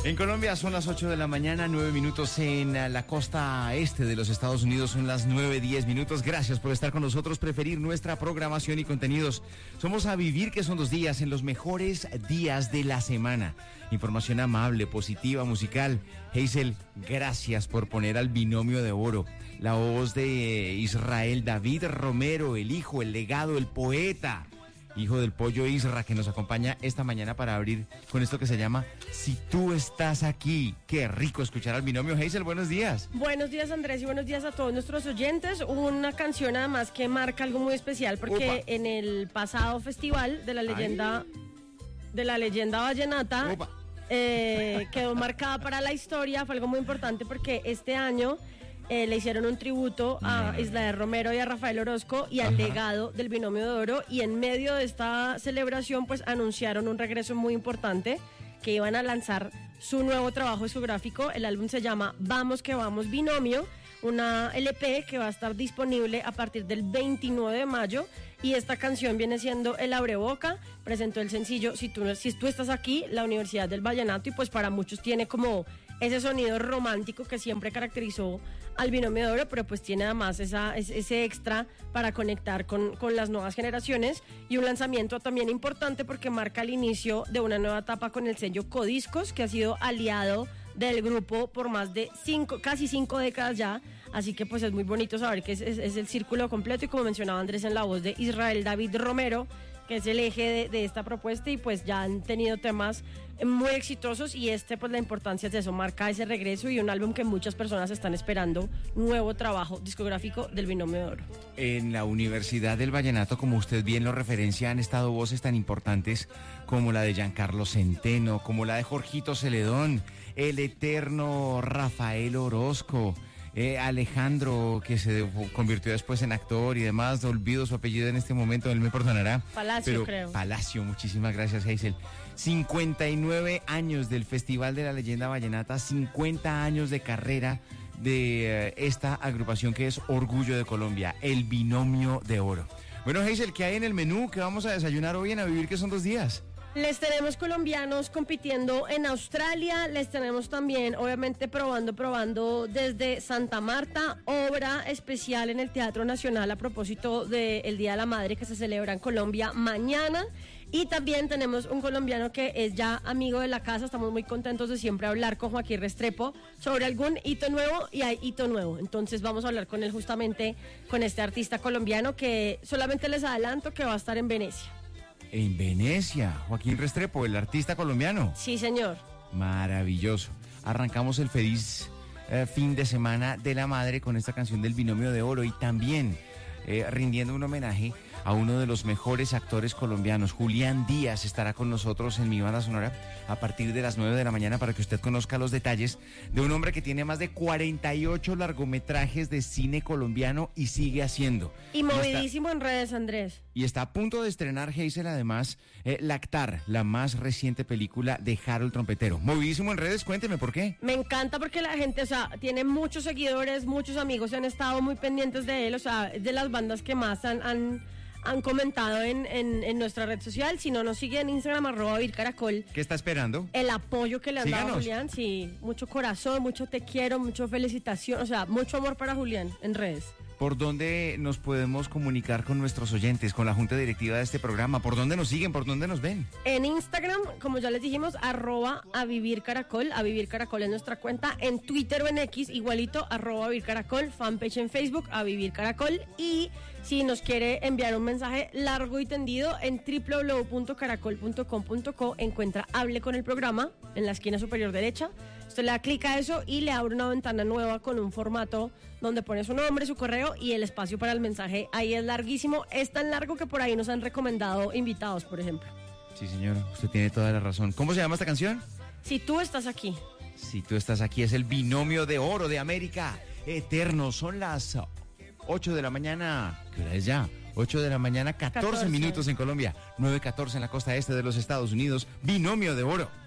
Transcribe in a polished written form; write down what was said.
En Colombia son las 8 de la mañana, 9 minutos en la costa este de los Estados Unidos, son las 9:10 minutos. Gracias por estar con nosotros, preferir nuestra programación y contenidos. Somos A Vivir, que son 2 días en los mejores días de la semana. Información amable, positiva, musical. Hazel, gracias por poner al binomio de oro. La voz de Israel David Romero, el hijo, el legado, el poeta, hijo del pollo Isra, que nos acompaña esta mañana para abrir con esto que se llama Si tú estás aquí. Qué rico escuchar al binomio. Hazel, buenos días. Buenos días, Andrés, y buenos días a todos nuestros oyentes. Una canción además que marca algo muy especial porque en el pasado festival de la leyenda vallenata quedó marcada para la historia. Fue algo muy importante porque este año le hicieron un tributo a Israel Romero y a Rafael Orozco y al legado del binomio de oro, y en medio de esta celebración pues anunciaron un regreso muy importante, que iban a lanzar su nuevo trabajo discográfico. El álbum se llama Vamos que Vamos Binomio, una LP que va a estar disponible a partir del 29 de mayo, y esta canción viene siendo el abreboca. Presentó el sencillo Si tú estás aquí, la Universidad del Vallenato, y pues para muchos tiene como ese sonido romántico que siempre caracterizó al binomio de oro, pero pues tiene además ese extra para conectar con las nuevas generaciones, y un lanzamiento también importante porque marca el inicio de una nueva etapa con el sello Codiscos, que ha sido aliado del grupo por más de casi 5 décadas ya, así que pues es muy bonito saber que es el círculo completo, y como mencionaba Andrés, en la voz de Israel David Romero, que es el eje de esta propuesta, y pues ya han tenido temas muy exitosos, y pues la importancia de eso, marca ese regreso y un álbum que muchas personas están esperando, nuevo trabajo discográfico del binomio de oro. En la Universidad del Vallenato, como usted bien lo referencia, han estado voces tan importantes como la de Giancarlo Centeno, como la de Jorgito Celedón, el eterno Rafael Orozco, Alejandro, que se convirtió después en actor y demás. Olvido su apellido en este momento, él me perdonará. Palacio, creo. Palacio, muchísimas gracias, Hazel. 59 años del Festival de la Leyenda Vallenata, 50 años de carrera de esta agrupación que es orgullo de Colombia, el binomio de oro. Bueno, Hazel, ¿qué hay en el menú? ¿Qué vamos a desayunar hoy en A Vivir, que son 2 días? Les tenemos colombianos compitiendo en Australia, les tenemos también, obviamente, probando desde Santa Marta, obra especial en el Teatro Nacional a propósito del Día de la Madre que se celebra en Colombia mañana. Y también tenemos un colombiano que es ya amigo de la casa. Estamos muy contentos de siempre hablar con Joaquín Restrepo sobre algún hito nuevo, y hay hito nuevo. Entonces vamos a hablar con él justamente, con este artista colombiano, que solamente les adelanto que va a estar en Venecia. En Venecia, Joaquín Restrepo, el artista colombiano. Sí, señor. Maravilloso. Arrancamos el feliz fin de semana de la madre con esta canción del binomio de oro, y también rindiendo un homenaje a uno de los mejores actores colombianos. Julián Díaz estará con nosotros en Mi Banda Sonora a partir de las 9 de la mañana para que usted conozca los detalles de un hombre que tiene más de 48 largometrajes de cine colombiano y sigue haciendo. Y movidísimo en redes, Andrés. Y está a punto de estrenar, Hazel, además, Lactar, la más reciente película de Harold Trompetero. Movidísimo en redes, cuénteme por qué. Me encanta porque la gente, tiene muchos seguidores, muchos amigos se han estado muy pendientes de él, es de las bandas que más han comentado en nuestra red social. Si no nos sigue en Instagram, @vircaracol. ¿Qué está esperando? El apoyo que le han dado a Julián, sí, mucho corazón, mucho te quiero, mucho felicitación, mucho amor para Julián en redes. ¿Por dónde nos podemos comunicar con nuestros oyentes, con la junta directiva de este programa? ¿Por dónde nos siguen? ¿Por dónde nos ven? En Instagram, como ya les dijimos, @avivircaracol. Avivircaracol es nuestra cuenta. En Twitter o en X, igualito, @avivircaracol. Fanpage en Facebook, avivircaracol. Y si nos quiere enviar un mensaje largo y tendido, en www.caracol.com.co encuentra Hable con el programa en la esquina superior derecha. Usted le da clic a eso y le abre una ventana nueva con un formato donde pone su nombre, su correo y el espacio para el mensaje. Ahí es larguísimo, es tan largo que por ahí nos han recomendado invitados, por ejemplo. Sí, señora, usted tiene toda la razón. ¿Cómo se llama esta canción? Si tú estás aquí. Si tú estás aquí, es el binomio de oro de América Eterno. Son las 8 de la mañana. ¿Qué hora es ya? 8 de la mañana, 14 minutos en Colombia, 9:14 en la costa este de los Estados Unidos. Binomio de oro.